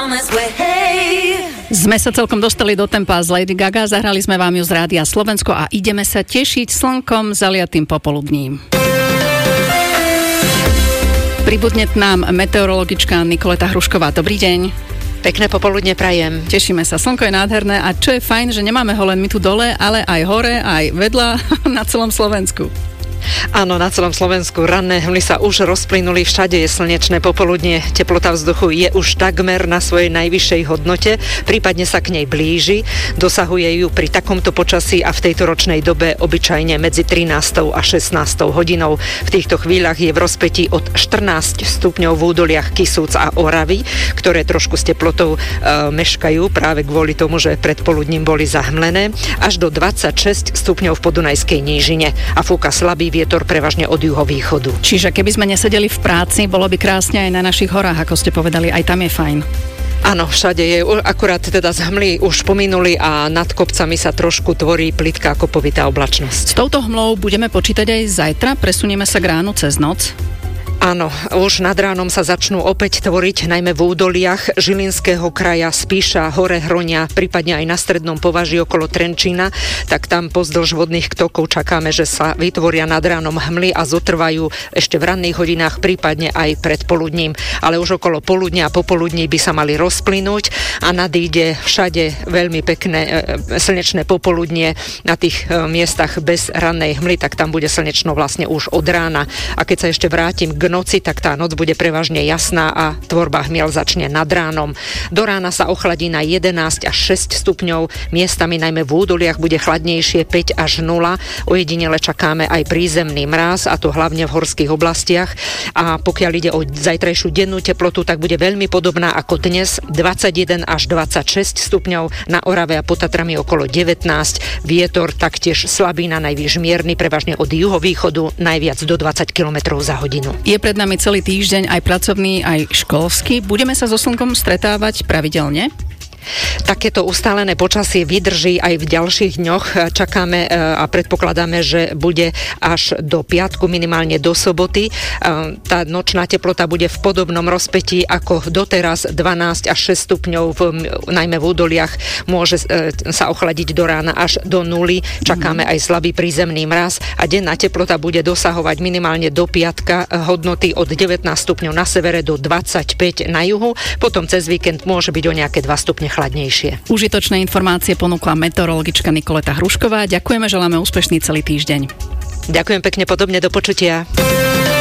Sme sa celkom dostali do tempa z Lady Gaga, zahrali sme vám ju z Rádia Slovensko a ideme sa tešiť slnkom zaliatým popoludním. Pribudne k nám meteorologička Nikoleta Hrušková. Dobrý deň. Pekné popoludne prajem. Tešíme sa, slnko je nádherné a čo je fajn, že nemáme ho len my tu dole, ale aj hore, aj vedľa na celom Slovensku. Áno, na celom Slovensku ranné hmly sa už rozplynuli, všade je slnečné popoludnie, teplota vzduchu je už takmer na svojej najvyššej hodnote, prípadne sa k nej blíži, dosahuje ju pri takomto počasí a v tejto ročnej dobe obyčajne medzi 13. a 16. hodinou. V týchto chvíľach je v rozpätí od 14 stupňov v údoliach Kisúc a Oravy, ktoré trošku s teplotou meškajú práve kvôli tomu, že predpoludním boli zahmlené, až do 26 stupňov v Podunajskej nížine a fúka slabý vietor prevažne od juhovýchodu. Čiže keby sme nesedeli v práci, bolo by krásne aj na našich horách, ako ste povedali, aj tam je fajn. Áno, všade je, akurát teda z hmly už pominuli a nad kopcami sa trošku tvorí plitká kopovitá oblačnosť. S touto hmlou budeme počítať aj zajtra, presunieme sa k ránu cez noc. Áno, už nad ránom sa začnú opäť tvoriť najmä v údoliach Žilinského kraja, Spíša, Hore Hronia, prípadne aj na strednom považí okolo Trenčína, tak tam pozdĺž vodných tokov čakáme, že sa vytvoria nad ránom hmly a zotrvajú ešte v ranných hodinách, prípadne aj pred poludním. Ale už okolo poludnia a popoludní by sa mali rozplynúť a nadíde všade veľmi pekné slnečné popoludnie na tých miestach bez rannej hmly, tak tam bude slnečno vlastne už od rána. A keď sa ešte vrátim k noci, tak tá noc bude prevažne jasná a tvorba hmiel začne nad ránom. Do rána sa ochladí na 11 až 6 stupňov, miestami najmä v údoliach bude chladnejšie 5 až 0. Ojedinele čakáme aj prízemný mráz, a to hlavne v horských oblastiach. A pokiaľ ide o zajtrajšiu dennú teplotu, tak bude veľmi podobná ako dnes, 21 až 26 stupňov, na Orave a pod Tatrami okolo 19. Vietor taktiež slabý na najvyš mierny, prevažne od juhovýchodu, najviac do 20 km za hodinu. Je pred nami celý týždeň, aj pracovný, aj školský. Budeme sa so slnkom stretávať pravidelne? Takéto ustálené počasie vydrží aj v ďalších dňoch. Čakáme a predpokladáme, že bude až do piatku, minimálne do soboty. Tá nočná teplota bude v podobnom rozpätí ako doteraz, 12 až 6 stupňov, najmä v údoliach môže sa ochladiť do rána až do 0. Čakáme aj slabý prízemný mraz a denná teplota bude dosahovať minimálne do piatka hodnoty od 19 stupňov na severe do 25 na juhu. Potom cez víkend môže byť o nejaké 2 stupne chladnejšie. Užitočné informácie ponúkla meteorologička Nikoleta Hrušková. Ďakujeme, želáme úspešný celý týždeň. Ďakujem pekne, podobne, do počutia.